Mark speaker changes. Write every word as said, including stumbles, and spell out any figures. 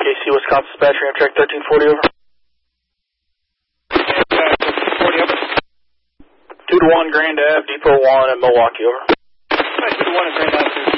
Speaker 1: K C, Wisconsin dispatcher, Amtrak thirteen forty, over.
Speaker 2: thirteen forty, over.
Speaker 1: two to one Grand Ave, Depot one at Milwaukee, over.
Speaker 2: two to one at Grand Ave.